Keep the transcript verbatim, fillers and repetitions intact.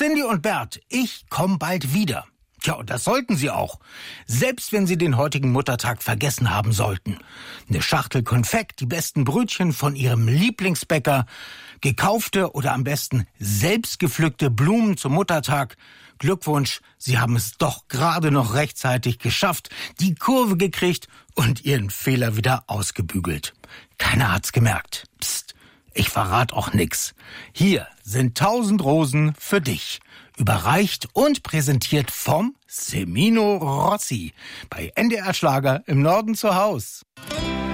Cindy und Bert, ich komm bald wieder. Tja, und das sollten Sie auch. Selbst wenn Sie den heutigen Muttertag vergessen haben sollten. Eine Schachtel Konfekt, die besten Brötchen von Ihrem Lieblingsbäcker, gekaufte oder am besten selbst gepflückte Blumen zum Muttertag. Glückwunsch, Sie haben es doch gerade noch rechtzeitig geschafft, die Kurve gekriegt und Ihren Fehler wieder ausgebügelt. Keiner hat's gemerkt. Psst, ich verrat auch nix. Hier sind tausend Rosen für dich. Überreicht und präsentiert vom Semino Rossi bei N D R Schlager im Norden zu Haus.